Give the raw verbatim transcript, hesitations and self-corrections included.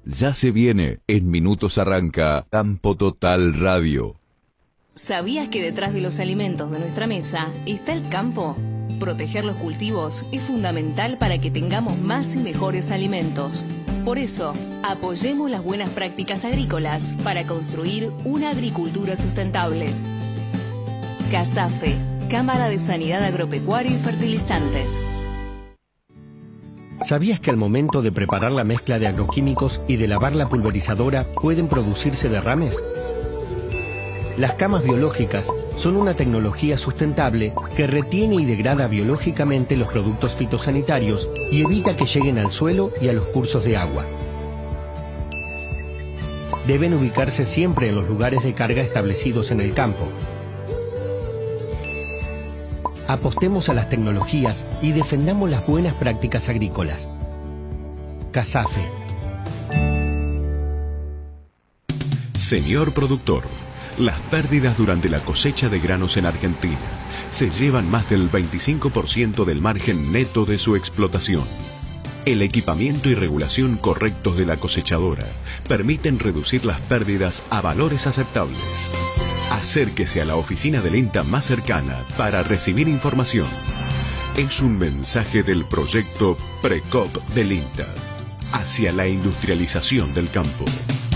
Ya se viene, en minutos arranca Campo Total Radio. ¿Sabías que detrás de los alimentos de nuestra mesa está el campo? Proteger los cultivos es fundamental para que tengamos más y mejores alimentos. Por eso, apoyemos las buenas prácticas agrícolas para construir una agricultura sustentable. CASAFE, Cámara de Sanidad Agropecuaria y Fertilizantes. ¿Sabías que al momento de preparar la mezcla de agroquímicos y de lavar la pulverizadora pueden producirse derrames? Las camas biológicas son una tecnología sustentable que retiene y degrada biológicamente los productos fitosanitarios y evita que lleguen al suelo y a los cursos de agua. Deben ubicarse siempre en los lugares de carga establecidos en el campo. Apostemos a las tecnologías y defendamos las buenas prácticas agrícolas. CASAFE. Señor productor, las pérdidas durante la cosecha de granos en Argentina se llevan más del veinticinco por ciento del margen neto de su explotación. El equipamiento y regulación correctos de la cosechadora permiten reducir las pérdidas a valores aceptables. Acérquese a la oficina del INTA más cercana para recibir información. Es un mensaje del proyecto PRECOP del INTA hacia la industrialización del campo.